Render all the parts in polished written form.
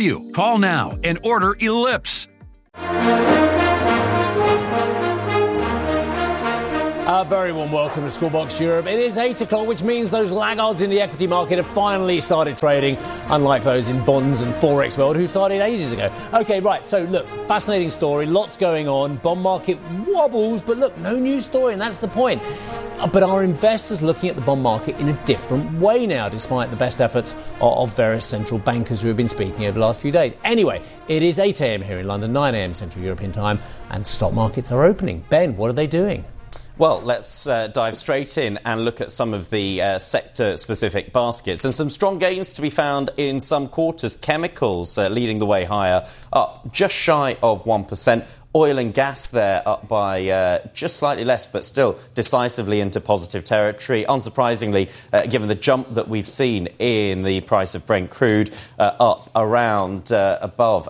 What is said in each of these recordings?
you. Call now and order Ellipse. A very warm welcome to Schoolbox Europe. It is 8 o'clock, which means those laggards in the equity market have finally started trading, unlike those in bonds and Forex world who started ages ago. OK, right, so look, fascinating story, lots going on. Bond market wobbles, but look, no news story, and that's the point. But are investors looking at the bond market in a different way now, despite the best efforts of various central bankers who have been speaking over the last few days? Anyway, it is 8 a.m. here in London, 9 a.m. Central European time, and stock markets are opening. Ben, what are they doing? Well, let's dive straight in and look at some of the sector-specific baskets. And some strong gains to be found in some quarters. Chemicals leading the way higher, up just shy of 1%. Oil and gas there up by just slightly less, but still decisively into positive territory. Unsurprisingly, given the jump that we've seen in the price of Brent crude, up around above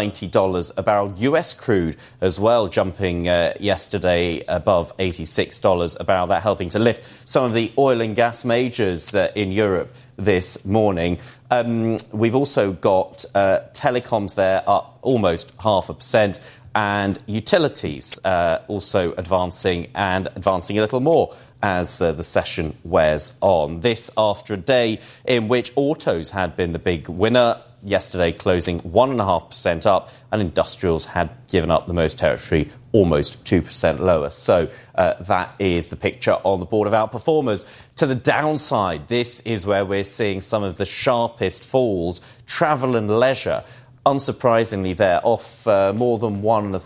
$90 a barrel. US crude as well, jumping yesterday above $86 a barrel. That helping to lift some of the oil and gas majors in Europe this morning. We've also got telecoms there up almost 0.5%. And utilities also advancing a little more as the session wears on. This after a day in which autos had been the big winner, yesterday closing 1.5% up, and industrials had given up the most territory, almost 2% lower. So that is the picture on the board of outperformers. To the downside, this is where we're seeing some of the sharpest falls. Travel and leisure, unsurprisingly, they're off more than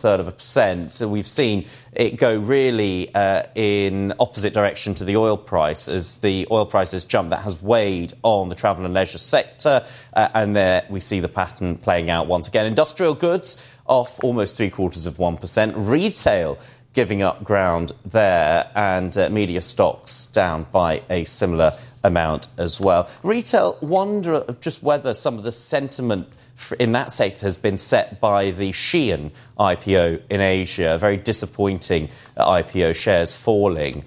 1.33%. So we've seen it go really in opposite direction to the oil price. As the oil price has jumped, that has weighed on the travel and leisure sector. And there we see the pattern playing out once again. Industrial goods off almost 0.75%. Retail giving up ground there, and media stocks down by a similar amount as well. Retail, wonder just whether some of the sentiment in that sector has been set by the Shein IPO in Asia. Very disappointing IPO, shares falling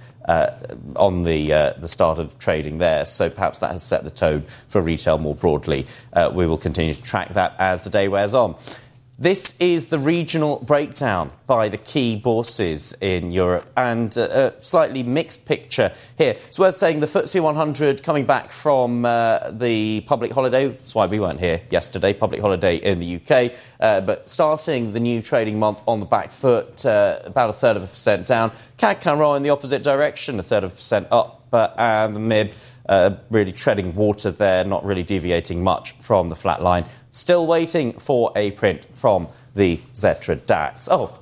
on the start of trading there. So perhaps that has set the tone for retail more broadly. We will continue to track that as the day wears on. This is the regional breakdown by the key bourses in Europe, and a slightly mixed picture here. It's worth saying the FTSE 100 coming back from the public holiday. That's why we weren't here yesterday, public holiday in the UK. But starting the new trading month on the back foot, about 0.33% down. CAC Canron in the opposite direction, 0.33% up, and the MIB really treading water there, not really deviating much from the flat line. Still waiting for a print from the Xetra DAX. Oh,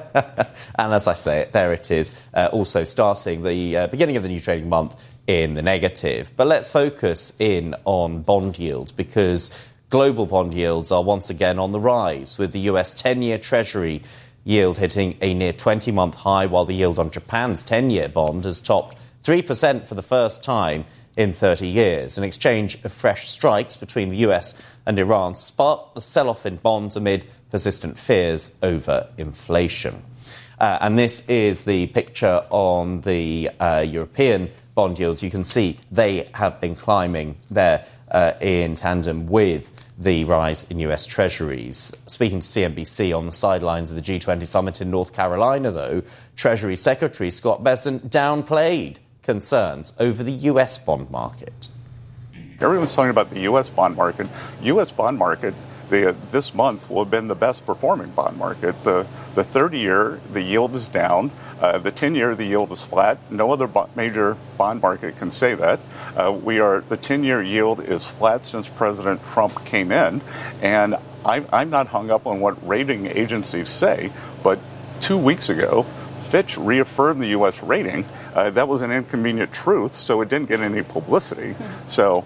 and as I say it, there it is, also starting the beginning of the new trading month in the negative. But let's focus in on bond yields, because global bond yields are once again on the rise, with the US 10-year Treasury yield hitting a near 20-month high, while the yield on Japan's 10-year bond has topped 3% for the first time in 30 years. An exchange of fresh strikes between the US and Iran sparked a sell-off in bonds amid persistent fears over inflation. And this is the picture on the European bond yields. You can see they have been climbing there in tandem with the rise in US Treasuries. Speaking to CNBC on the sidelines of the G20 summit in North Carolina, though, Treasury Secretary Scott Bessent downplayed concerns over the US bond market. Everyone's talking about the U.S. bond market. U.S. bond market, this month will have been the best performing bond market. The 30-year, the yield is down. The 10-year, the yield is flat. No other major bond market can say that. The 10-year yield is flat since President Trump came in. And I'm not hung up on what rating agencies say, but 2 weeks ago, Fitch reaffirmed the U.S. rating. That was an inconvenient truth, so it didn't get any publicity. So,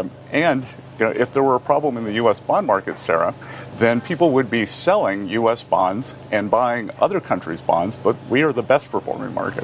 if there were a problem in the U.S. bond market, Sarah, then people would be selling U.S. bonds and buying other countries' bonds, but we are the best performing market.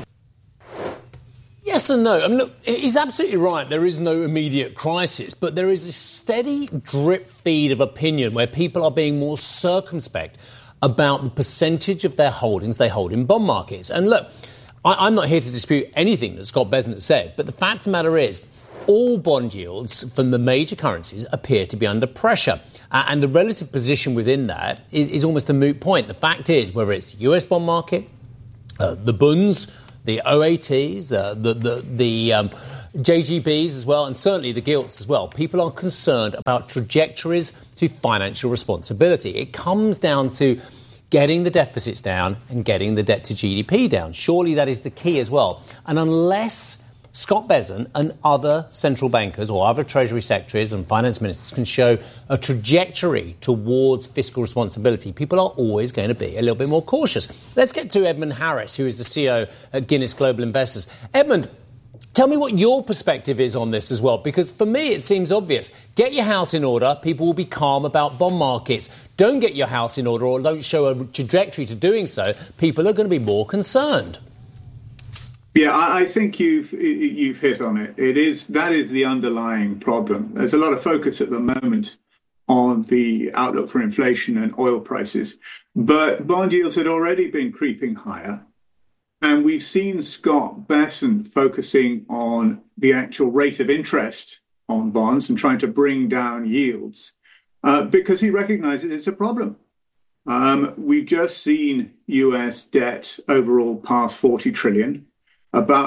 Yes and no. I mean, look, he's absolutely right. There is no immediate crisis, but there is a steady drip feed of opinion where people are being more circumspect about the percentage of their holdings they hold in bond markets. And look, I'm not here to dispute anything that Scott Bessent said, but the fact of the matter is, all bond yields from the major currencies appear to be under pressure. And the relative position within that is almost a moot point. The fact is, whether it's the US bond market, the bunds, the OATs, the JGBs as well, and certainly the gilts as well, people are concerned about trajectories to financial responsibility. It comes down to getting the deficits down and getting the debt to GDP down. Surely that is the key as well. And unless Scott Bessent and other central bankers or other Treasury secretaries and finance ministers can show a trajectory towards fiscal responsibility, people are always going to be a little bit more cautious. Let's get to Edmund Harris, who is the CEO at Guinness Global Investors. Edmund, tell me what your perspective is on this as well, because for me it seems obvious. Get your house in order, people will be calm about bond markets. Don't get your house in order or don't show a trajectory to doing so, people are going to be more concerned. Yeah, I think you've hit on it. That is the underlying problem. There's a lot of focus at the moment on the outlook for inflation and oil prices, but bond yields had already been creeping higher. And we've seen Scott Bessent focusing on the actual rate of interest on bonds and trying to bring down yields because he recognizes it's a problem. We've just seen US debt overall pass 40 trillion. About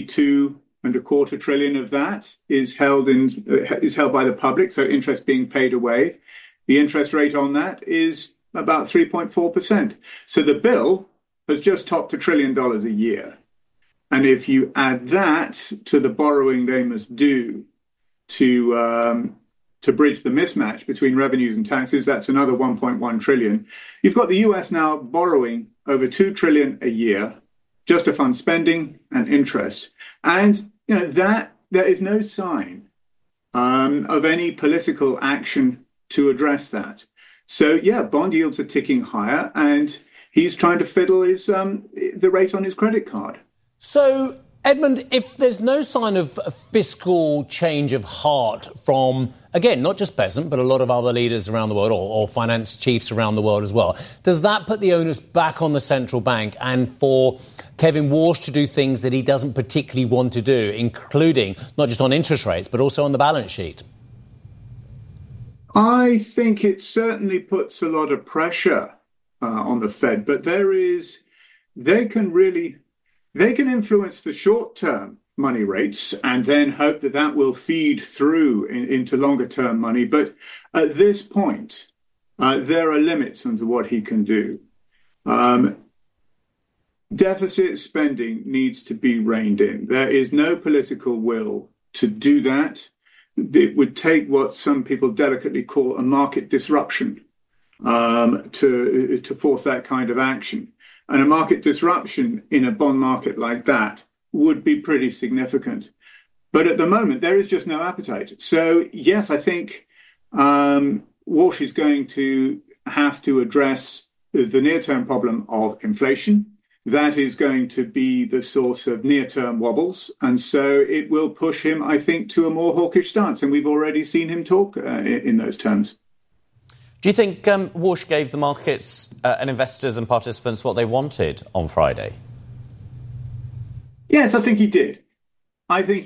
32.25 trillion of that is held by the public, so interest being paid away. The interest rate on that is about 3.4%. So the bill has just topped $1 trillion a year. And if you add that to the borrowing they must do to bridge the mismatch between revenues and taxes, that's another 1.1 trillion. You've got the US now borrowing over 2 trillion a year just to fund spending and interest. And that there is no sign of any political action to address that. So, yeah, bond yields are ticking higher and he's trying to fiddle the rate on his credit card. So, Edmund, if there's no sign of a fiscal change of heart from, again, not just Bessent, but a lot of other leaders around the world or finance chiefs around the world as well, does that put the onus back on the central bank and for Kevin Warsh to do things that he doesn't particularly want to do, including not just on interest rates, but also on the balance sheet? I think it certainly puts a lot of pressure on the Fed, but they can influence the short-term money rates and then hope that will feed through into longer-term money. But at this point, there are limits to what he can do. Deficit spending needs to be reined in. There is no political will to do that. It would take what some people delicately call a market disruption to force that kind of action. And a market disruption in a bond market like that would be pretty significant. But at the moment, there is just no appetite. So, yes, I think Walsh is going to have to address the near-term problem of inflation. That is going to be the source of near-term wobbles. And so it will push him, I think, to a more hawkish stance. And we've already seen him talk in those terms. Do you think Walsh gave the markets and investors and participants what they wanted on Friday? Yes, I think he did. I think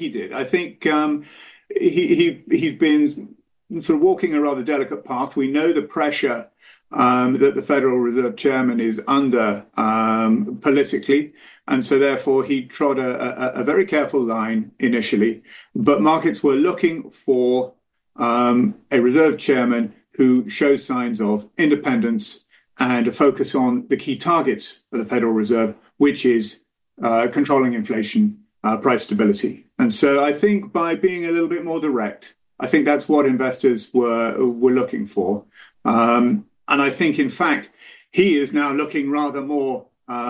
he's been sort of walking a rather delicate path. We know the pressure that the Federal Reserve Chairman is under politically. And so therefore he trod a very careful line initially. But markets were looking for a Reserve Chairman who shows signs of independence and a focus on the key targets of the Federal Reserve, which is controlling inflation, price stability. And so I think by being a little bit more direct, I think that's what investors were looking for. And I think, in fact, he is now looking rather more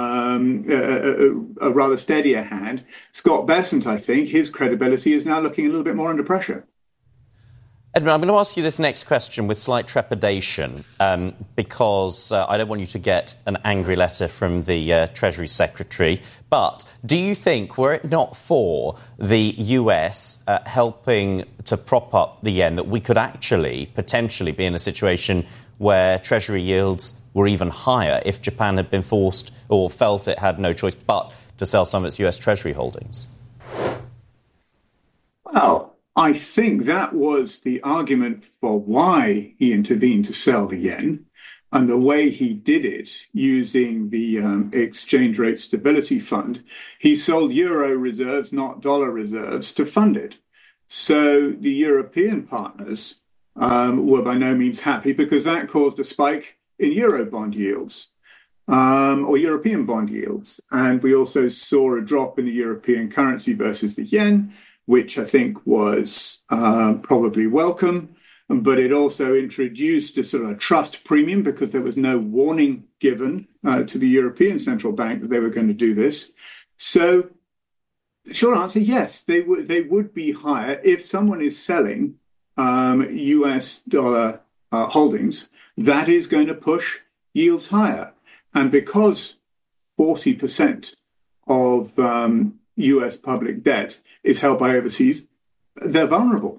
a rather steadier hand. Scott Bessent, I think, his credibility is now looking a little bit more under pressure. Edmund, I'm going to ask you this next question with slight trepidation because I don't want you to get an angry letter from the Treasury Secretary. But do you think, were it not for the US helping to prop up the yen, that we could actually potentially be in a situation where Treasury yields were even higher if Japan had been forced or felt it had no choice but to sell some of its US Treasury holdings? Well, I think that was the argument for why he intervened to sell the yen. And the way he did it, using the Exchange Rate Stability Fund, he sold euro reserves, not dollar reserves, to fund it. So the European partners were by no means happy because that caused a spike in euro bond yields or European bond yields. And we also saw a drop in the European currency versus the yen, which I think was probably welcome. But it also introduced a sort of a trust premium because there was no warning given to the European Central Bank that they were going to do this. So the short answer, yes, they would be higher if someone is selling US dollar holdings. That is going to push yields higher. And because 40% of US public debt is held by overseas, they're vulnerable.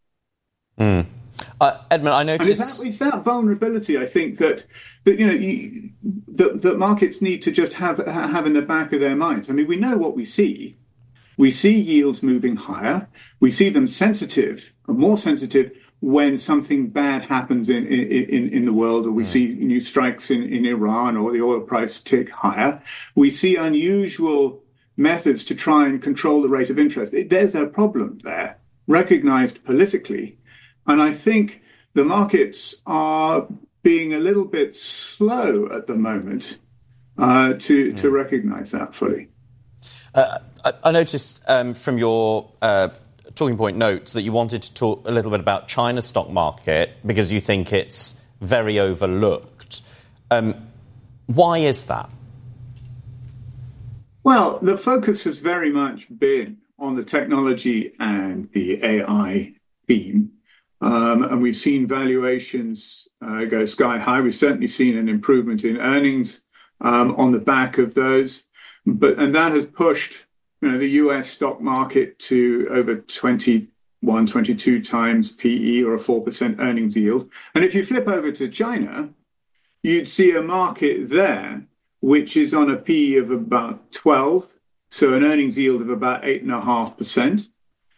Edmund, I noticed... And it's that vulnerability, I think, that markets need to just have in the back of their minds. I mean, we know what we see. We see yields moving higher. We see them sensitive, more sensitive, when something bad happens in the world, or we see new strikes in Iran, or the oil price tick higher. We see unusual methods to try and control the rate of interest. There's a problem there, recognized politically. And I think the markets are being a little bit slow at the moment to recognize that fully. I noticed from your talking point notes that you wanted to talk a little bit about China's stock market because you think it's very overlooked. Why is that? Well, the focus has very much been on the technology and the AI theme. And we've seen valuations go sky high. We've certainly seen an improvement in earnings on the back of those. And that has pushed the US stock market to over 21, 22 times PE or a 4% earnings yield. And if you flip over to China, you'd see a market there which is on a PE of about 12, so an earnings yield of about 8.5%.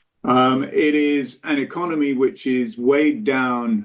It is an economy which is weighed down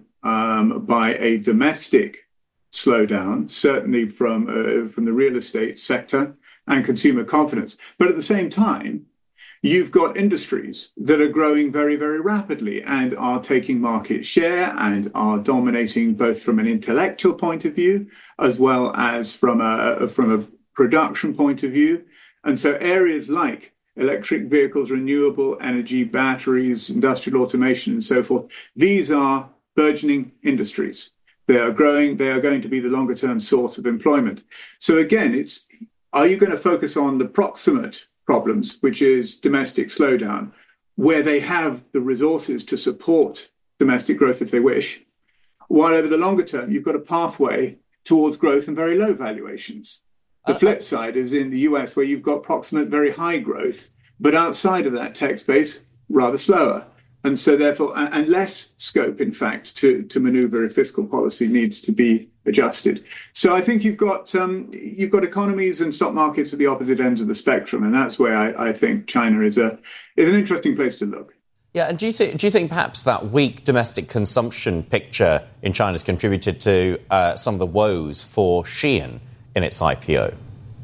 by a domestic slowdown, certainly from the real estate sector and consumer confidence. But at the same time, you've got industries that are growing very, very rapidly and are taking market share and are dominating both from an intellectual point of view as well as from a production point of view. And so areas like electric vehicles, renewable energy, batteries, industrial automation, and so forth. These are burgeoning industries. They are growing. They are going to be the longer-term source of employment. So again, are you going to focus on the proximate problems, which is domestic slowdown, where they have the resources to support domestic growth if they wish, while over the longer term, you've got a pathway towards growth and very low valuations. The flip side is in the US, where you've got proximate very high growth, but outside of that tech space, rather slower. And so therefore, and less scope, in fact, to maneuver if fiscal policy needs to be adjusted. So I think you've got economies and stock markets at the opposite ends of the spectrum. And that's where I think China is an interesting place to look. Yeah, and do you think perhaps that weak domestic consumption picture in China has contributed to some of the woes for Shein in its IPO?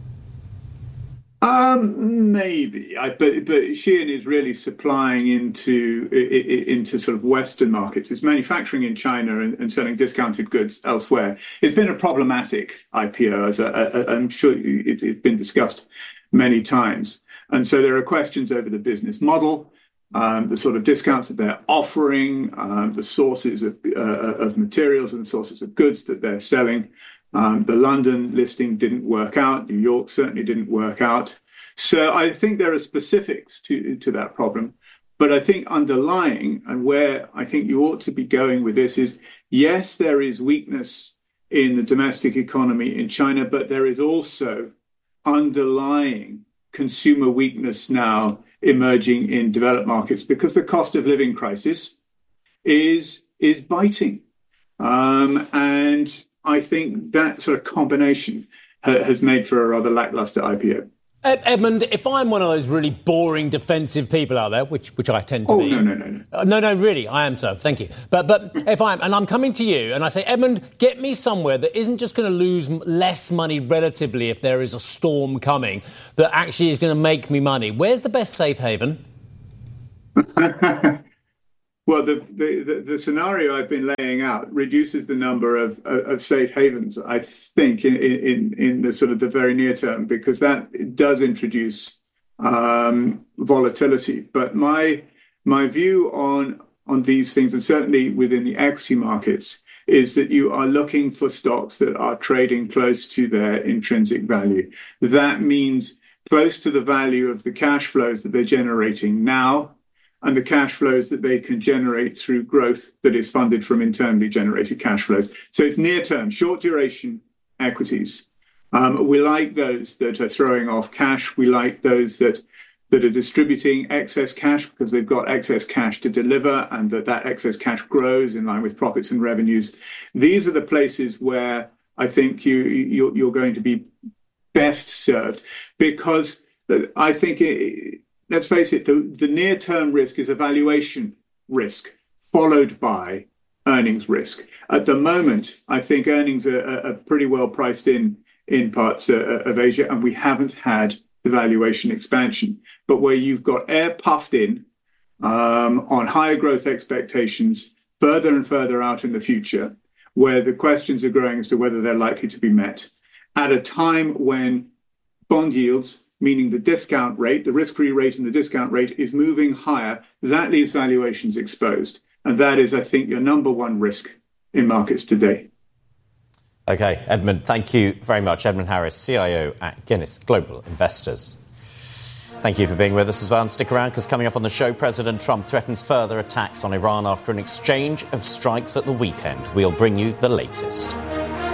Maybe, but Shein is really supplying into sort of Western markets. It's manufacturing in China and selling discounted goods elsewhere. It's been a problematic IPO, as I'm sure it's been discussed many times. And so there are questions over the business model, the sort of discounts that they're offering, the sources of materials and the sources of goods that they're selling. The London listing didn't work out. New York certainly didn't work out. So I think there are specifics to that problem. But I think underlying, and where I think you ought to be going with this is, yes, there is weakness in the domestic economy in China, but there is also underlying consumer weakness now emerging in developed markets because the cost of living crisis is biting. And I think that sort of combination has made for a rather lackluster IPO. Edmund, if I'm one of those really boring defensive people out there, which I tend to be. No, really, I am so. Thank you. But if I'm coming to you and I say, Edmund, get me somewhere that isn't just going to lose less money relatively if there is a storm coming, that actually is going to make me money. Where's the best safe haven? Well, the scenario I've been laying out reduces the number of safe havens, I think, in the sort of the very near term, because that does introduce volatility. But my view on these things, and certainly within the equity markets, is that you are looking for stocks that are trading close to their intrinsic value. That means close to the value of the cash flows that they're generating now, and the cash flows that they can generate through growth that is funded from internally generated cash flows. So it's near-term, short-duration equities. We like those that are throwing off cash. We like those that are distributing excess cash because they've got excess cash to deliver, and that excess cash grows in line with profits and revenues. These are the places where I think you're going to be best served, because I think let's face it, the near-term risk is a valuation risk followed by earnings risk. At the moment, I think earnings are pretty well priced in parts of Asia, and we haven't had the valuation expansion. But where you've got air puffed in on higher growth expectations further and further out in the future, where the questions are growing as to whether they're likely to be met, at a time when bond yields, meaning the discount rate, the risk-free rate and the discount rate, is moving higher, that leaves valuations exposed. And that is, I think, your number one risk in markets today. OK, Edmund, thank you very much. Edmund Harris, CIO at Guinness Global Investors. Thank you for being with us as well. And stick around, because coming up on the show, President Trump threatens further attacks on Iran after an exchange of strikes at the weekend. We'll bring you the latest.